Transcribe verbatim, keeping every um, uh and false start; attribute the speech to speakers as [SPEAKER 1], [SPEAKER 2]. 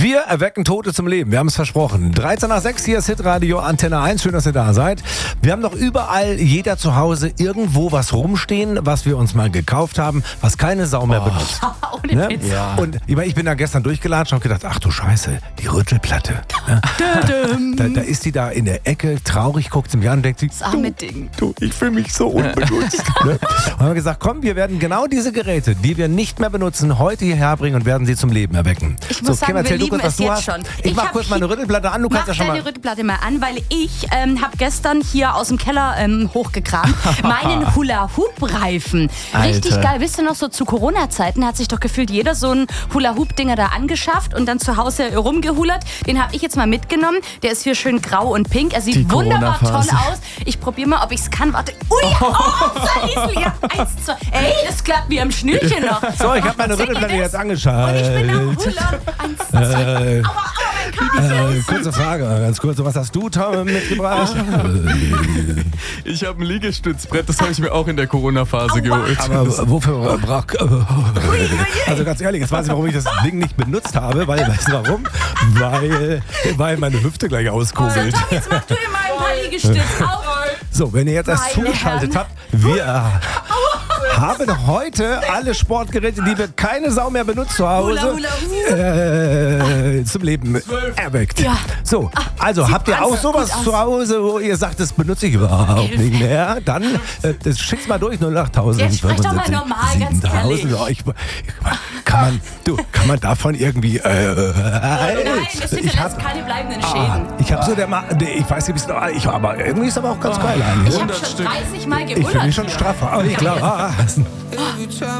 [SPEAKER 1] Wir erwecken Tote zum Leben. Wir haben es versprochen. dreizehn nach sechs, hier ist Hitradio Antenne eins. Schön, dass ihr da seid. Wir haben doch überall, jeder zu Hause, irgendwo was rumstehen, was wir uns mal gekauft haben, was keine Sau mehr benutzt.
[SPEAKER 2] Ohne
[SPEAKER 1] Ne?
[SPEAKER 2] Witz.
[SPEAKER 1] Ja. Und ich, meine, ich bin da gestern durchgelatscht und habe gedacht, ach du Scheiße, die Rüttelplatte. Ne? da, da ist die da in der Ecke, traurig, guckt sie mich an und denkt sie,
[SPEAKER 2] Das arme Ding.
[SPEAKER 1] du, ich fühle mich so unbenutzt. ne? Und haben wir gesagt, komm, wir werden genau diese Geräte, die wir nicht mehr benutzen, heute hierher bringen und werden sie zum Leben erwecken.
[SPEAKER 2] Ich muss sagen,
[SPEAKER 1] Kim, erzähl
[SPEAKER 2] wir
[SPEAKER 1] du
[SPEAKER 2] lieben
[SPEAKER 1] kurz, was
[SPEAKER 2] es
[SPEAKER 1] du
[SPEAKER 2] jetzt
[SPEAKER 1] hast.
[SPEAKER 2] schon.
[SPEAKER 1] Ich,
[SPEAKER 2] Ich
[SPEAKER 1] mach
[SPEAKER 2] hab
[SPEAKER 1] kurz
[SPEAKER 2] hier-
[SPEAKER 1] meine Rüttelplatte an, du kannst
[SPEAKER 2] Mach
[SPEAKER 1] ja schon
[SPEAKER 2] deine
[SPEAKER 1] mal...
[SPEAKER 2] Rüttelplatte mal an, weil ich ähm, habe gestern hier aus dem Keller ähm, hochgekramt meinen Hula-Hoop-Reifen. Richtig
[SPEAKER 1] Alter.
[SPEAKER 2] geil. Wisst ihr noch, so zu Corona-Zeiten hat sich doch gefühlt jeder so einen Hula-Hoop-Dinger da angeschafft und dann zu Hause rumgehulert. Den habe ich jetzt mal mitgenommen. Der ist hier schön grau und pink. Er sieht
[SPEAKER 3] Die
[SPEAKER 2] wunderbar toll
[SPEAKER 3] Corona-Phase.
[SPEAKER 2] aus. Ich probiere mal, ob ich es kann. Warte. Ui, oh, Salisel. Ja, eins, zwei. Ey, das klappt wie am Schnürchen noch.
[SPEAKER 1] So, ich habe meine
[SPEAKER 2] Seht ihr
[SPEAKER 1] Rüttelplatte
[SPEAKER 2] das?
[SPEAKER 1] jetzt
[SPEAKER 2] Und
[SPEAKER 1] angeschaltet.
[SPEAKER 2] ich bin am Hula. Eins, zwei.
[SPEAKER 1] Äh,
[SPEAKER 2] Aua, aua, mein Kabel.
[SPEAKER 1] äh, kurze Frage, ganz kurz. Was hast du, Tom, mitgebracht?
[SPEAKER 3] Ich habe ein Liegestützbrett, das habe ich mir auch in der Corona-Phase geholt.
[SPEAKER 1] Aber wofür braucht... Also ganz ehrlich, jetzt weiß ich, warum ich das Ding nicht benutzt habe. Weil, weißt du warum? Weil, weil meine Hüfte gleich auskugelt.
[SPEAKER 2] Tom, jetzt mach du dir mal ein paar Liegestütz auf.
[SPEAKER 1] So, wenn ihr jetzt erst
[SPEAKER 2] Meine
[SPEAKER 1] zugeschaltet
[SPEAKER 2] Herren.
[SPEAKER 1] habt, wir haben heute alle Sportgeräte, die wir keine Sau mehr benutzt zu Hause,
[SPEAKER 2] Hula, hula,
[SPEAKER 1] äh, zum Leben erweckt.
[SPEAKER 2] Ja.
[SPEAKER 1] So, also
[SPEAKER 2] sieht
[SPEAKER 1] habt ihr auch
[SPEAKER 2] wahnsinnig
[SPEAKER 1] sowas
[SPEAKER 2] gut aus.
[SPEAKER 1] zu Hause, wo ihr sagt, das benutze ich überhaupt nicht mehr? Dann äh, das schickt's mal durch, null acht tausend.
[SPEAKER 2] Jetzt sprich doch mal normal, ganz ehrlich.
[SPEAKER 1] Ja, ich, kann, man, du, kann man davon irgendwie... Äh,
[SPEAKER 2] Nein, das
[SPEAKER 1] ich
[SPEAKER 2] hinterlässt
[SPEAKER 1] hab,
[SPEAKER 2] keine bleibenden
[SPEAKER 1] ah,
[SPEAKER 2] Schäden.
[SPEAKER 1] ich habe so der... Ma nee, ich weiß nicht, wie es... Ich, aber irgendwie ist aber auch ganz geil eigentlich.
[SPEAKER 2] Ich habe
[SPEAKER 3] hundert
[SPEAKER 2] schon
[SPEAKER 3] Stück.
[SPEAKER 2] dreißig Mal
[SPEAKER 1] Ich fühle
[SPEAKER 2] gebullert.
[SPEAKER 1] mich schon straffer. Aber ich glaube...